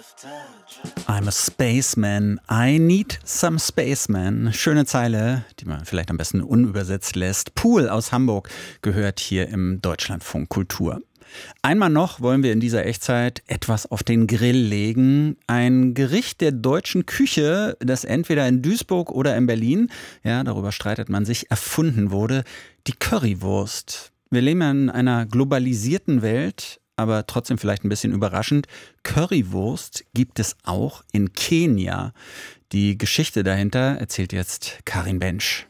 I'm a spaceman, I need some spaceman. Schöne Zeile, die man vielleicht am besten unübersetzt lässt. Pool aus Hamburg gehört hier im Deutschlandfunk Kultur. Einmal noch wollen wir in dieser Echtzeit etwas auf den Grill legen. Ein Gericht der deutschen Küche, das entweder in Duisburg oder in Berlin, ja, darüber streitet man sich, erfunden wurde. Die Currywurst. Wir leben in einer globalisierten Welt, aber trotzdem vielleicht ein bisschen überraschend. Currywurst gibt es auch in Kenia. Die Geschichte dahinter erzählt jetzt Karin Bensch.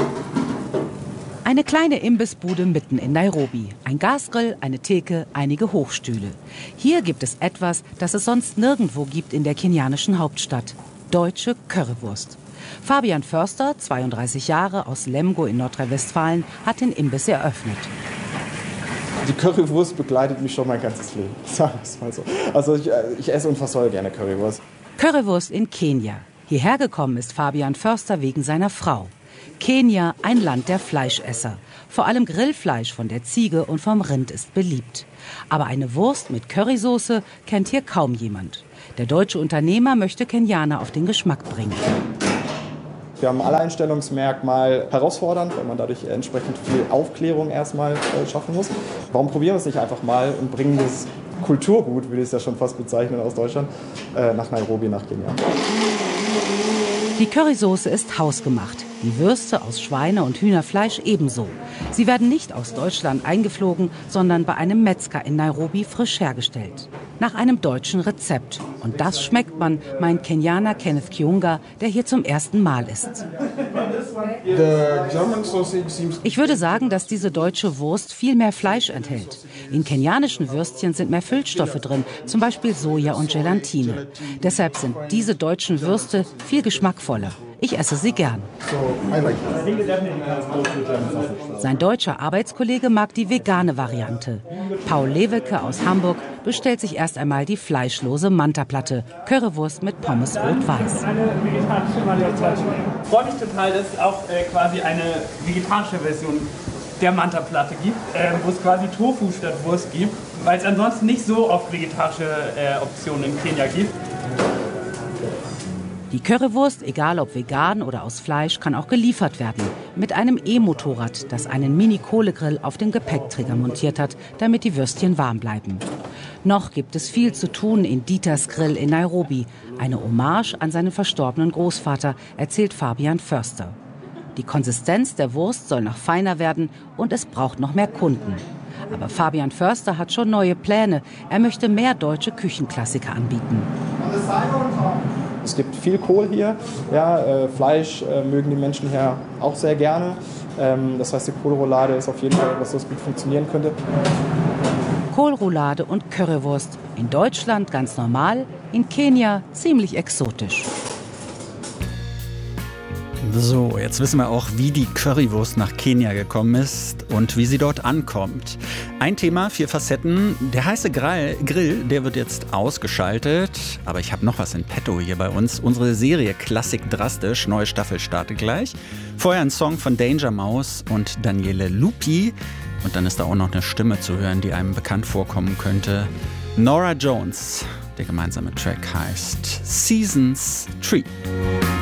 Eine kleine Imbissbude mitten in Nairobi. Ein Gasgrill, eine Theke, einige Hochstühle. Hier gibt es etwas, das es sonst nirgendwo gibt in der kenianischen Hauptstadt. Deutsche Currywurst. Fabian Förster, 32 Jahre, aus Lemgo in Nordrhein-Westfalen, hat den Imbiss eröffnet. Die Currywurst begleitet mich schon mein ganzes Leben, sagen wir es mal so. Also ich esse unfassbar gerne Currywurst. Currywurst in Kenia. Hierher gekommen ist Fabian Förster wegen seiner Frau. Kenia, ein Land der Fleischesser. Vor allem Grillfleisch von der Ziege und vom Rind ist beliebt. Aber eine Wurst mit Currysoße kennt hier kaum jemand. Der deutsche Unternehmer möchte Kenianer auf den Geschmack bringen. Wir haben ein Alleinstellungsmerkmal herausfordernd, weil man dadurch entsprechend viel Aufklärung erstmal schaffen muss. Warum probieren wir es nicht einfach mal und bringen das Kulturgut, würde ich es ja schon fast bezeichnen, aus Deutschland, nach Nairobi, nach Kenia. Die Currysoße ist hausgemacht. Die Würste aus Schweine- und Hühnerfleisch ebenso. Sie werden nicht aus Deutschland eingeflogen, sondern bei einem Metzger in Nairobi frisch hergestellt. Nach einem deutschen Rezept. Und das schmeckt man, meint Kenianer Kenneth Kiunga, der hier zum ersten Mal ist. Ich würde sagen, dass diese deutsche Wurst viel mehr Fleisch enthält. In kenianischen Würstchen sind mehr Füllstoffe drin, zum Beispiel Soja und Gelatine. Deshalb sind diese deutschen Würste viel geschmackvoller. Ich esse sie gern. Sein deutscher Arbeitskollege mag die vegane Variante. Paul Lewicke aus Hamburg bestellt sich erst einmal die fleischlose Manta-Platte, Currywurst mit Pommes rot-weiß. Ich freue mich total, dass es auch quasi eine vegetarische Version der Manta-Platte gibt, wo es quasi Tofu statt Wurst gibt, weil es ansonsten nicht so oft vegetarische Optionen in Kenia gibt. Die Currywurst, egal ob vegan oder aus Fleisch, kann auch geliefert werden. Mit einem E-Motorrad, das einen Mini-Kohlegrill auf den Gepäckträger montiert hat, damit die Würstchen warm bleiben. Noch gibt es viel zu tun in Dieters Grill in Nairobi. Eine Hommage an seinen verstorbenen Großvater, erzählt Fabian Förster. Die Konsistenz der Wurst soll noch feiner werden und es braucht noch mehr Kunden. Aber Fabian Förster hat schon neue Pläne. Er möchte mehr deutsche Küchenklassiker anbieten. Es gibt viel Kohl hier. Ja, Fleisch mögen die Menschen hier auch sehr gerne. Das heißt, die Kohlroulade ist auf jeden Fall etwas, das gut funktionieren könnte. Kohlroulade und Currywurst. In Deutschland ganz normal, in Kenia ziemlich exotisch. So, jetzt wissen wir auch, wie die Currywurst nach Kenia gekommen ist und wie sie dort ankommt. Ein Thema, 4 Facetten. Der heiße Grill, der wird jetzt ausgeschaltet. Aber ich habe noch was in petto hier bei uns. Unsere Serie Klassik Drastisch, neue Staffel startet gleich. Vorher ein Song von Danger Mouse und Daniele Lupi. Und dann ist da auch noch eine Stimme zu hören, die einem bekannt vorkommen könnte. Norah Jones. Der gemeinsame Track heißt Seasons Tree.